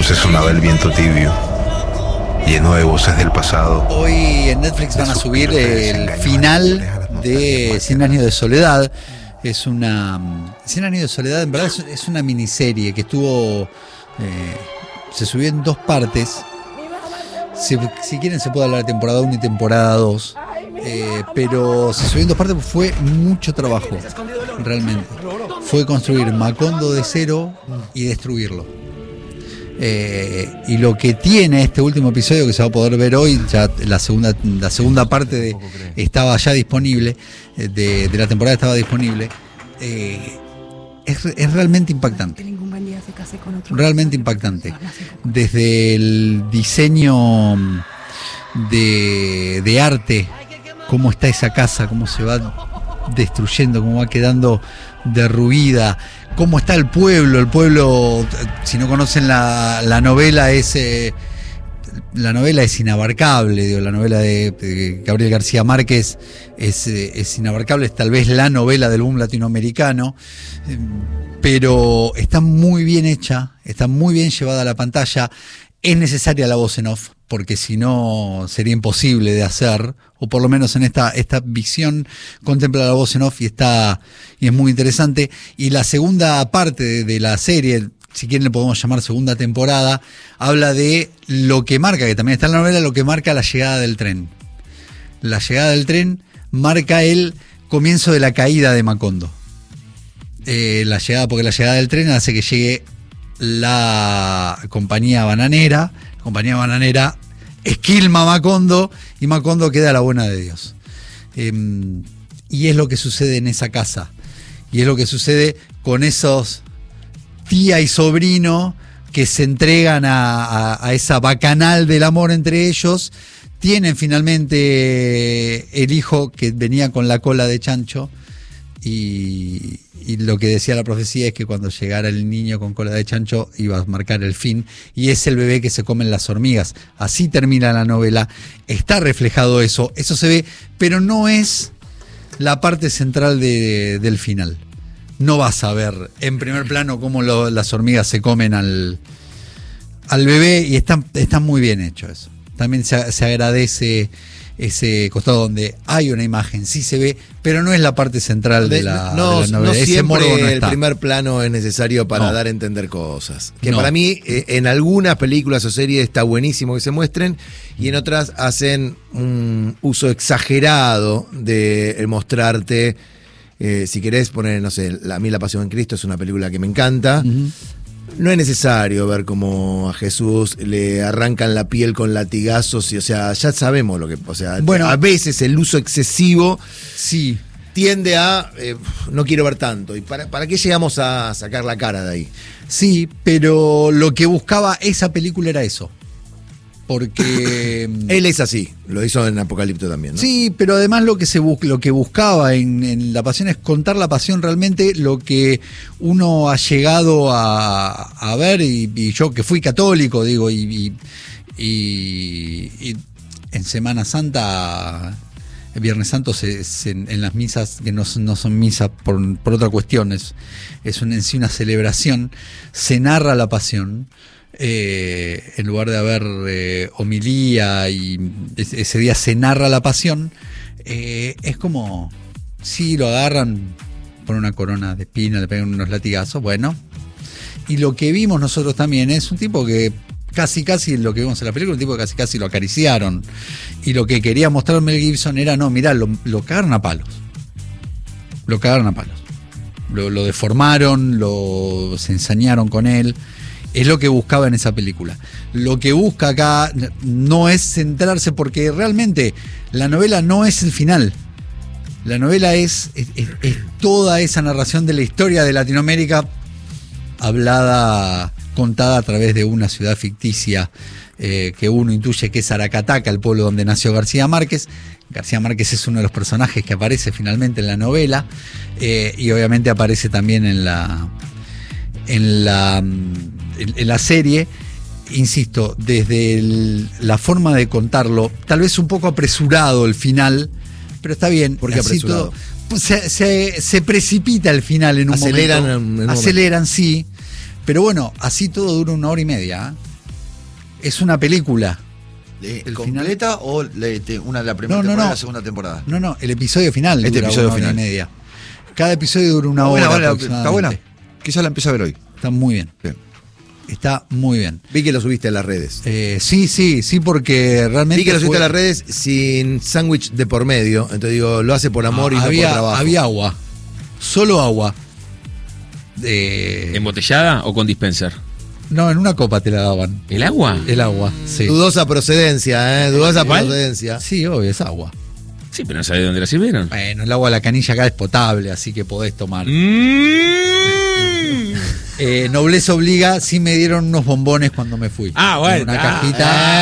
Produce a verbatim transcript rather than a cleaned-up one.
entonces sonaba el viento tibio, lleno de voces del pasado. Hoy en Netflix van a subir el final de Cien años de soledad. Es una... Cien años de soledad en verdad es, es una miniserie que estuvo... Eh, se subió en dos partes. Si, si quieren se puede hablar de temporada uno y temporada dos. Eh, pero se subió en dos partes porque fue mucho trabajo, realmente. Fue construir Macondo de cero y destruirlo. Eh, y lo que tiene este último episodio, que se va a poder ver hoy, ya la segunda, la segunda parte de, estaba ya disponible, de, de la temporada estaba disponible, eh, es, es realmente impactante. Realmente impactante. Desde el diseño de, de arte, cómo está esa casa, cómo se va destruyendo, cómo va quedando derruida, cómo está el pueblo. El pueblo, si no conocen la, la novela, es eh, la novela es inabarcable. Digo, la novela de, de Gabriel García Márquez es, es inabarcable, es tal vez la novela del boom latinoamericano, eh, pero está muy bien hecha, está muy bien llevada a la pantalla. Es necesaria la voz en off, porque si no sería imposible de hacer, o por lo menos en esta, esta visión contempla la voz en off y está y es muy interesante. Y la segunda parte de, de la serie, si quieren le podemos llamar segunda temporada, habla de lo que marca, que también está en la novela, lo que marca la llegada del tren. La llegada del tren marca el comienzo de la caída de Macondo. Eh, la llegada, porque la llegada del tren hace que llegue la compañía bananera, la compañía bananera esquilma Macondo y Macondo queda a la buena de Dios. Eh, y es lo que sucede en esa casa. Y es lo que sucede con esos tía y sobrino que se entregan a, a, a esa bacanal del amor entre ellos. Tienen finalmente el hijo que venía con la cola de chancho. Y, y lo que decía la profecía es que cuando llegara el niño con cola de chancho iba a marcar el fin, y es el bebé que se comen las hormigas. Así termina la novela, está reflejado eso, eso se ve, pero no es la parte central de, del final. No vas a ver en primer plano cómo lo, las hormigas se comen al, al bebé, y está, está muy bien hecho eso. También se, se agradece ese costado donde hay una imagen, sí se ve, pero no es la parte central de la, no, de la novela. No ese siempre morbo no el está. primer plano es necesario para No. dar a entender cosas. Que No. para mí, eh, en algunas películas o series está buenísimo que se muestren, y en otras hacen un uso exagerado de el mostrarte. Eh, si querés poner, no sé, la, a mí La Pasión en Cristo es una película que me encanta. Uh-huh. No es necesario ver cómo a Jesús le arrancan la piel con latigazos, y, o sea, ya sabemos lo que, o sea, bueno, a veces el uso excesivo sí tiende a, eh, no quiero ver tanto. ¿Y para, para qué llegamos a sacar la cara de ahí? Sí, pero lo que buscaba esa película era eso. Porque él es así, lo hizo en Apocalipto también, ¿no? Sí, pero además lo que se bus- lo que buscaba en, en La Pasión es contar la pasión realmente, lo que uno ha llegado a, a ver, y, y yo que fui católico, digo, y, y, y, y en Semana Santa, el Viernes Santo, se, se, en las misas, que no, no son misas por, por otra cuestión, es, es un, en sí una celebración, se narra la pasión. Eh, en lugar de haber eh, homilía y ese, ese día se narra la pasión, eh, es como si lo agarran por una corona de espina, le pegan unos latigazos, bueno. Y lo que vimos nosotros también es un tipo que casi casi, lo que vimos en la película, un tipo que casi casi lo acariciaron, y lo que quería mostrar Mel Gibson era, no, mirá, lo, lo cagaron a palos, lo cagaron a palos, lo, lo deformaron, lo se ensañaron con él. Es lo que buscaba en esa película. Lo que busca acá no es centrarse, porque realmente la novela no es el final. La novela es, es, es toda esa narración de la historia de Latinoamérica, hablada, contada a través de una ciudad ficticia, eh, que uno intuye que es Aracataca, el pueblo donde nació García Márquez. García Márquez es uno de los personajes que aparece finalmente en la novela, eh, y obviamente aparece también en la... en la En, en la serie, insisto, desde el, la forma de contarlo, tal vez un poco apresurado el final, pero está bien. ¿Por qué apresurado? Todo, se, se, se precipita el final en un Aceleran momento. En, en un Aceleran, momento. sí. Pero bueno, así todo dura una hora y media. ¿eh? es una película. Eh, El ¿Completa o le- te- una de la primera No, no, temporada y no. la segunda temporada? No, no, el episodio final Este dura episodio una hora final. y media. Cada episodio dura una Está hora buena, buena, aproximadamente. ¿Está buena? Quizás la empiezo a ver hoy. Está muy bien. Bien. Está muy bien. Vi que lo subiste a las redes. Eh, sí, sí, sí, porque realmente. Vi que lo subiste fue- a las redes sin sándwich de por medio. Entonces digo, lo hace por amor y no había, por trabajo. había agua. Solo agua. Eh, ¿Embotellada o con dispenser? no, en una copa te la daban. ¿El agua? El agua, sí. Dudosa procedencia, ¿eh? Dudosa ¿Cuál? procedencia. Sí, obvio, es agua. Sí, pero no sabés de dónde la sirvieron. Bueno, el agua de la canilla acá es potable, así que podés tomar. Mm. Eh, nobleza obliga, sí me dieron unos bombones cuando me fui. Ah, bueno, En una ah, cajita.